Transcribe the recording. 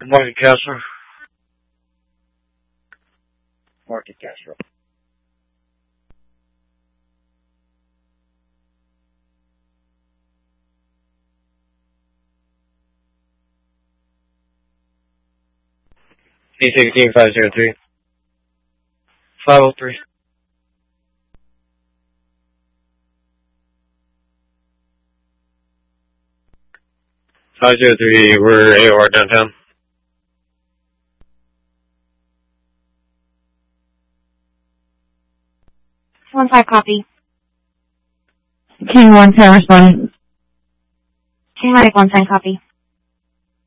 Market Castro. Market Castro. C16503. 503. 503, we're AOR downtown. One five copy. King 110 responding. King Medic 110 copy.